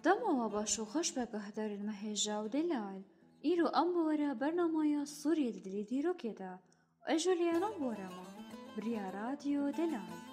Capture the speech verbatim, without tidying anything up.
دەمەوە باش و خۆش بە گەهدەرن مەهێژا و دەلال ئیرۆ ئەم بۆرە بەرنامەیە سووری دلی دیرۆکێدا ئەژۆلیانە بۆرەمە بریا رادیۆ دەلال